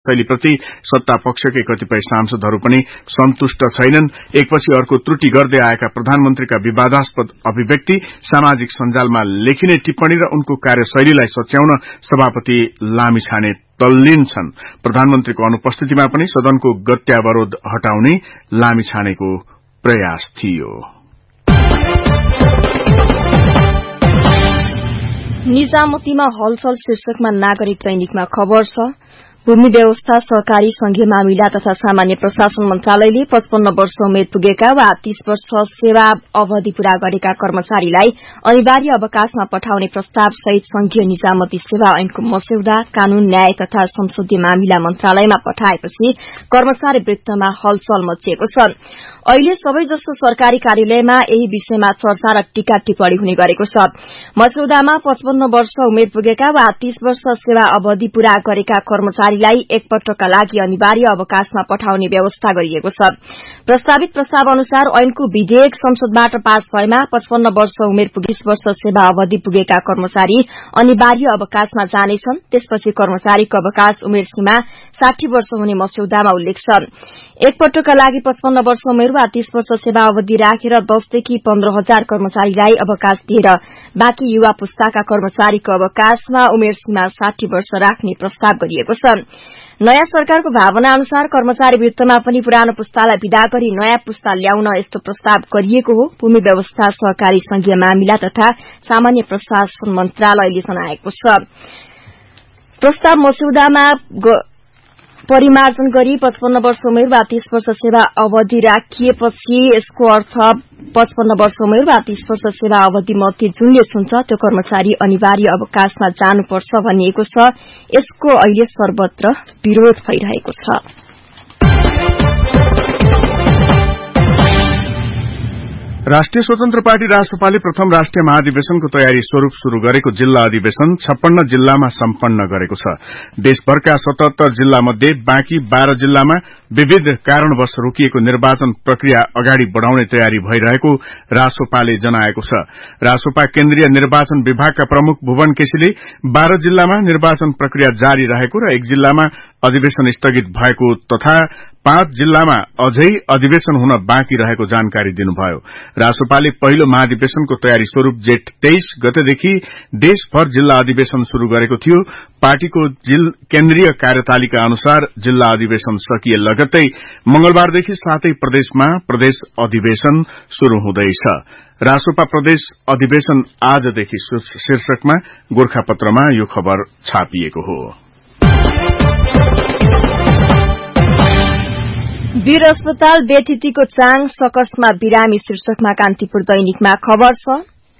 शैलीप्रति सत्ता पक्षकै कतिपय सांसदहरू पनि सन्तुष्ट छैनन्। एकपछि अर्को त्रुटि गर्दै आएका प्रधानमन्त्रीका विवादास्पद अभिव्यक्ति, सामाजिक सञ्जालमा लेखिने टिप्पणी र उनको कार्यशैलीलाई सच्याउन सभापति लामिछाने तल्लीन छन्। प्रधानमन्त्रीको अनुपस्थितिमा पनि सदनको गत्यावरोध हटाउने लामिछानेको प्रयास थियो। निजामतीमा हलचल शीर्षकमा नागरिक दैनिकमा खबर छ। भूमि व्यवस्था, सहकारी संघीय मामिला तथा सामान्य प्रशासन मन्त्रालयले 55 वर्ष उमेर पुगेका वा 30 वर्ष सेवा अवधि पूरा गरेका कर्मचारीलाई अनिवार्य अवकाशमा पठाउने प्रस्ताव सहित संघीय निजामती सेवा ऐनको मस्यौदा कानून, न्याय तथा संसदीय मामिला मन्त्रालयमा पठाएपछि कर्मचारी वृत्तमा हलचल मचिएको छ। अहिले सबैजसो सरकारी कार्यालयमा यही विषयमा चर्चा र टीका टिप्पणी हुने गरेको छ। मस्यौदामा 55 वर्ष उमेर पुगेका वा 30 वर्ष सेवा अवधि पूरा गरेका कर्मचारीलाई एकपटकका लागि अनिवार्य अवकाशमा पठाउने व्यवस्था गरिएको छ। प्रस्तावित प्रस्ताव अनुसार ऐनको विधेयक संसदबाट पास भएमा 55 वर्ष उमेर 20 वर्ष सेवा अवधि पुगेका कर्मचारी अनिवार्य अवकाशमा जानेछन्। त्यसपछि कर्मचारीको अवकाश उमेर सीमा 60 वर्ष हुने मस्यौदामा उल्लेख छ। एकपटकका लागि 55 वर्ष उमेर वा 30 वर्ष सेवा अवधि राखेर 10 देखि 15,000 कर्मचारीलाई अवकाश दिएर बाँकी युवा पुस्ताका कर्मचारीको अवकाशमा उमेर सीमा 60 वर्ष राख्ने प्रस्ताव गरिएको छ। नयाँ सरकारको भावना अनुसार कर्मचारी वृत्तमा पनि पुरानो पुस्तालाई विदा गरी नयाँ पुस्ता ल्याउन यस्तो प्रस्ताव गरिएको हो। भूमि व्यवस्था, सहकारी संघीय मामिला तथा सामान्य प्रशासन मन्त्रालयले जनाएको छ। प्रस्ताव मस्यौदामा परिमार्जन गरी 55 वर्ष उमेर वा 30 वर्ष सेवा अवधि राखिएपछि यसको अर्थ 55 वर्ष उमेर वा 30 वर्ष सेवा अवधि मध्ये जुनले छुन्छ त्यो कर्मचारी अनिवार्य अवकाशमा जानुपर्छ भनिएको छ। यसको अहिले सर्वत्र विरोध भइरहेको छ। राष्ट्रिय स्वतन्त्र पार्टी रासपाले प्रथम राष्ट्रिय महाधिवेशनको तयारी स्वरूप शुरू गरेको जिल्ला अधिवेशन 56 जिल्लामा सम्पन्न गरेको छ। देशभरका 77 जिल्ला मध्ये बाँकी 12 जिल्लामा विविध कारणवश रोकिएको निर्वाचन प्रक्रिया अगाडि बढ़ाउने तयारी भइरहेको रासोपाले जनाएको छ। रासोपा केन्द्रीय निर्वाचन विभागका प्रमुख भुवन केसीले 12 जिल्लामा निर्वाचन प्रक्रिया जारी रहेको र 1 जिल्लामा अधिवेशन स्थगित भएको तथा 5 जिल्लामा अझै अधिवेशन हुन बाँकी रहेको जानकारी दिनुभयो। रासोपाले पहिलो महाधिवेशनको तयारी स्वरूप जेठ 23 गतेदेखि देशभर जिल्ला अधिवेशन शुरू गरेको थियो। पार्टीको केन्द्रीय कार्यतालिका अनुसार जिल्ला अधिवेशन सकिए लगत्तै मंगलबारदेखि 7 प्रदेशमा प्रदेश अधिवेशन शुरू हुँदैछ। रासोपा प्रदेश अधिवेशन आजदेखि शीर्षकमा गोरखापत्रमा यो खबर छापिएको हो। वीर अस्पताल बेथितिको चाङ सकसमा बिरामी शीर्षकमा कान्तिपुर दैनिकमा खबर छ।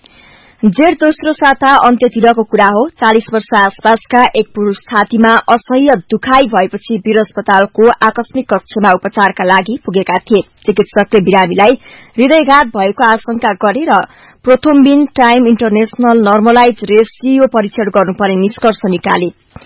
जेठ दोस्रो साता अन्त्यतिरको कुरा हो। 40 वर्ष आसपासका एक पुरूष छातीमा असह्य दुखाइ भएपछि वीर अस्पतालको आकस्मिक कक्षमा उपचारका लागि पुगेका थिए। चिकित्सकले बिरामीलाई हृदयघात भएको आशंका गरे र prothrombin time international normalise ratio परीक्षण गर्नुपर्ने निष्कर्ष निकाले।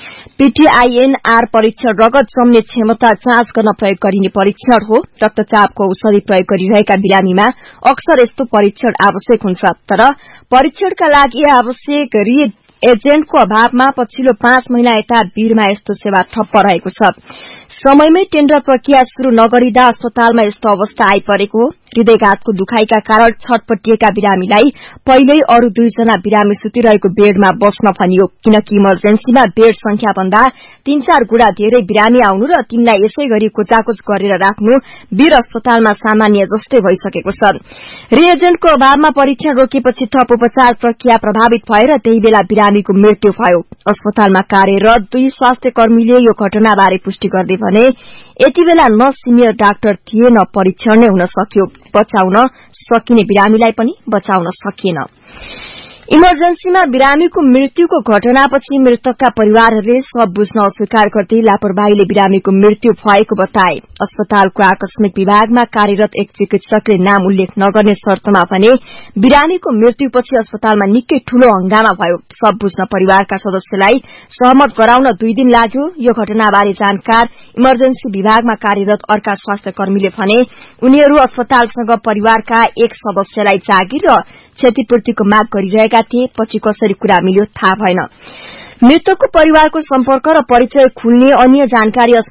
पीटीआईएनआर परीक्षण रगत जम्ने क्षमता जाँच गर्न प्रयोग गरिने परीक्षण हो। रक्तचापको औषधि प्रयोग गरिरहेका बिरामीमा अक्सर यस्तो परीक्षण आवश्यक हुन्छ, तर परीक्षणका लागि आवश्यक एजेन्टको अभावमा पछिल्लो 5 महिना यता वीरमा यस्तो सेवा ठप्प रहेको छ। समयमै टेन्डर प्रक्रिया शुरू नगरिँदा अस्पतालमा यस्तो अवस्था आइपरेको हो। हृदयघातको दुखाइका कारण छटपटिएका बिरामीलाई पहिल्यै अरू 2 जना बिरामी सुतिरहेको बेडमा बस्न भनियो, किनकि इमर्जेन्सीमा बेड संख्या भन्दा 3-4 गुणा धेरै बिरामी आउनु र तिनलाई यसै गरी कोचाकोच गरेर राख्नु वीर अस्पतालमा सामान्य जस्तै भइसकेको छ। रिएजेन्टको अभावमा परीक्षण रोकिएपछि थप उपचार प्रक्रिया प्रभावित भएर त्यही बेला बिरामीको मृत्यु भयो। अस्पतालमा कार्यरत 2 स्वास्थ्य कर्मीले यो घटनाबारे पुष्टि गर्दै भने यति बेला न सिनियर डाक्टर थिए न परीक्षण नै हुन सक्यो। बचाउन सकिने बिरामीलाई पनि बचाउन सकिएन। इमर्जेन्सीमा बिरामीको मृत्युको घटनापछि मृतकका परिवारहरूले सब बुझ्न अस्वीकार गर्दै लापरवाहीले बिरामीको मृत्यु भएको बताए। अस्पतालको आकस्मिक विभागमा कार्यरत एक चिकित्सकले नाम उल्लेख नगर्ने शर्तमा भने बिरामीको मृत्युपछि अस्पतालमा निकै ठूलो हंगामा भयो। सब बुझ्न परिवारका सदस्यलाई सहमत गराउन 2 दिन लाग्यो। यो घटनाबारे जानकार इमर्जेन्सी विभागमा कार्यरत अर्का स्वास्थ्य कर्मीले भने उनीहरू अस्पतालसँग परिवारका एक सदस्यलाई जागिर र क्षतिपूर्तिको माग गरिरहेका थिए। पछि कसरी कुरा मिल्यो थाहा भएन। मृतकको परिवारको सम्पर्क र परिचय खुल्ने अन्य जानकारी